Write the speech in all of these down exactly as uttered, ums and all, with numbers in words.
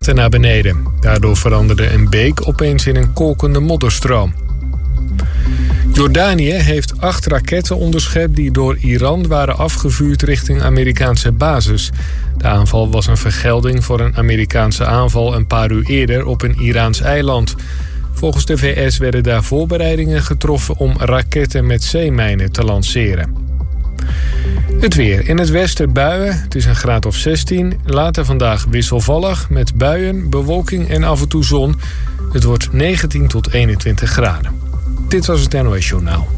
water naar beneden. Daardoor veranderde een beek opeens in een kolkende modderstroom. Jordanië heeft acht raketten onderschept die door Iran waren afgevuurd richting Amerikaanse bases. De aanval was een vergelding voor een Amerikaanse aanval een paar uur eerder op een Iraans eiland. Volgens de V S werden daar voorbereidingen getroffen om raketten met zeemijnen te lanceren. Het weer. In het westen buien. Het is een graad of zestien. Later vandaag wisselvallig met buien, bewolking en af en toe zon. Het wordt negentien tot eenentwintig graden. Dit was het N O S Journaal.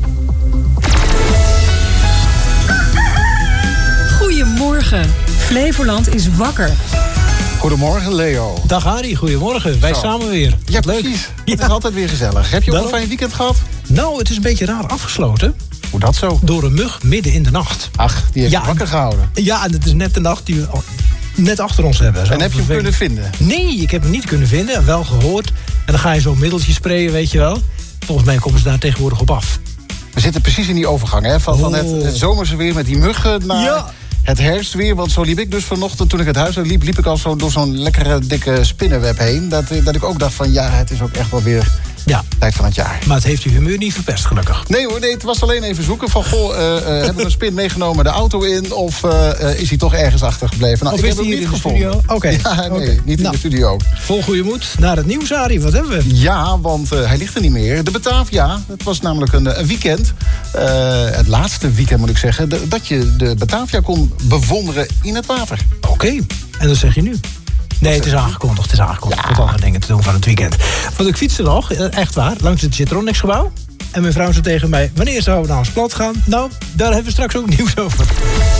Goedemorgen. Flevoland is wakker. Goedemorgen, Leo. Dag Arie, goedemorgen. Wij Zo. samen weer. Ja, Leuk. precies. Ja. Het is altijd weer gezellig. Heb je ook Daarom. een fijn weekend gehad? Nou, het is een beetje raar afgesloten. Hoe dat zo? Door een mug midden in de nacht. Ach, die heeft Ja. je wakker gehouden. Ja, en het is net de nacht die we al net achter ons hebben. Zo En heb je hem vervelend. kunnen vinden? Nee, ik heb hem niet kunnen vinden. Wel gehoord. En dan ga je zo'n middeltje sprayen, weet je wel. Volgens mij komen ze daar tegenwoordig op af. We zitten precies in die overgang, hè? Van, van het, Oh. het zomerse weer met die muggen naar Ja. het herfstweer. Want zo liep ik dus vanochtend, toen ik het huis uit liep... liep ik al zo door zo'n lekkere, dikke spinnenweb heen. Dat, dat ik ook dacht van, ja, het is ook echt wel weer Ja, tijd van het jaar. maar het heeft je humeur niet verpest, gelukkig. Nee hoor, nee, het was alleen even zoeken van... goh, uh, uh, hebben we een spin meegenomen de auto in... of uh, uh, is hij toch ergens achtergebleven? Nou, Of ik is heb hij hem hier niet in de gevonden. studio? Oké. Ja, nee, Oké. niet in Nou. de studio. Vol goede moed naar het nieuws, Arie. Wat hebben we? Ja, want uh, hij ligt er niet meer. De Batavia, het was namelijk een, een weekend. Uh, het laatste weekend moet ik zeggen... De, dat je de Batavia kon bewonderen in het water. Oké, en dat zeg je nu? Nee, het is aangekondigd. Het is aangekondigd. Ja. Tot andere dingen te doen van het weekend. Want ik fietste nog, echt waar, langs het Citronics-gebouw. En mijn vrouw zei tegen mij, wanneer zouden we nou eens plat gaan? Nou, daar hebben we straks ook nieuws over.